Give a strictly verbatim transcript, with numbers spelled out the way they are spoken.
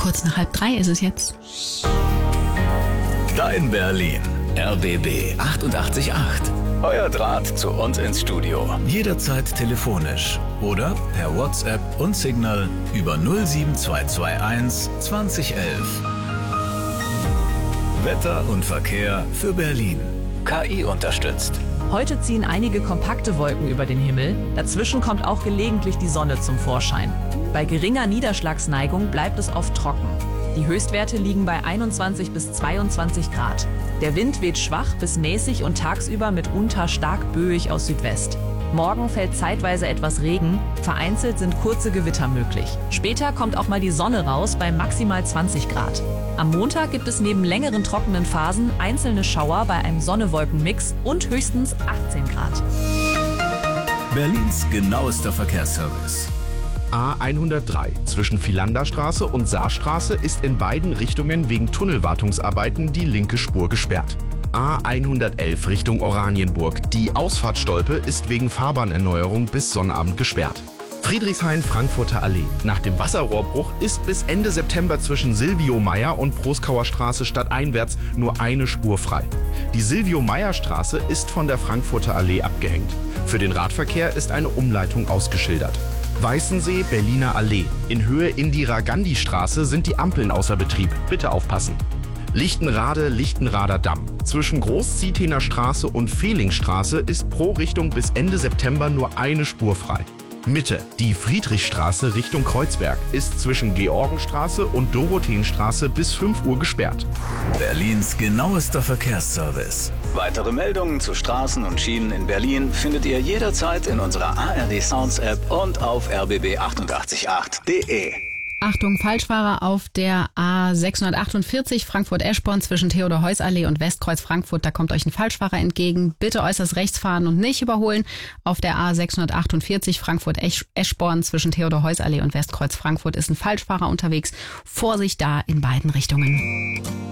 Kurz nach halb drei ist es jetzt. Dein Berlin. R B B achtundachtzig Komma acht. Euer Draht zu uns ins Studio. Jederzeit telefonisch oder per WhatsApp und Signal über null sieben zwei zwei eins zwanzig elf. Wetter und Verkehr für Berlin. K I unterstützt. Heute ziehen einige kompakte Wolken über den Himmel. Dazwischen kommt auch gelegentlich die Sonne zum Vorschein. Bei geringer Niederschlagsneigung bleibt es oft trocken. Die Höchstwerte liegen bei einundzwanzig bis zweiundzwanzig Grad. Der Wind weht schwach bis mäßig und tagsüber mitunter stark böig aus Südwest. Morgen fällt zeitweise etwas Regen, vereinzelt sind kurze Gewitter möglich. Später kommt auch mal die Sonne raus bei maximal zwanzig Grad. Am Montag gibt es neben längeren trockenen Phasen einzelne Schauer bei einem Sonne-Wolken-Mix und höchstens achtzehn Grad. Berlins genauester Verkehrsservice. A hundertdrei zwischen Philanderstraße und Saarstraße ist in beiden Richtungen wegen Tunnelwartungsarbeiten die linke Spur gesperrt. A hundertelf Richtung Oranienburg. Die Ausfahrtstolpe ist wegen Fahrbahnerneuerung bis Sonnabend gesperrt. Friedrichshain-Frankfurter Allee. Nach dem Wasserrohrbruch ist bis Ende September zwischen Silvio-Meyer und Proskauer Straße stadteinwärts nur eine Spur frei. Die Silvio-Meyer-Straße ist von der Frankfurter Allee abgehängt. Für den Radverkehr ist eine Umleitung ausgeschildert. Weißensee, Berliner Allee. In Höhe Indira-Gandhi-Straße sind die Ampeln außer Betrieb. Bitte aufpassen. Lichtenrade, Lichtenrader Damm. Zwischen Großzietener Straße und Fehlingstraße ist pro Richtung bis Ende September nur eine Spur frei. Mitte. Die Friedrichstraße Richtung Kreuzberg ist zwischen Georgenstraße und Dorotheenstraße bis fünf Uhr gesperrt. Berlins genauester Verkehrsservice. Weitere Meldungen zu Straßen und Schienen in Berlin findet ihr jederzeit in unserer A R D Sounds App und auf r b b achtundachtzig Komma acht punkt de. Achtung, Falschfahrer auf der A sechshundertachtundvierzig Frankfurt-Eschborn zwischen Theodor-Heuss-Allee und Westkreuz Frankfurt. Da kommt euch ein Falschfahrer entgegen. Bitte äußerst rechts fahren und nicht überholen. Auf der A sechshundertachtundvierzig Frankfurt-Eschborn zwischen Theodor-Heuss-Allee und Westkreuz Frankfurt ist ein Falschfahrer unterwegs. Vorsicht da in beiden Richtungen.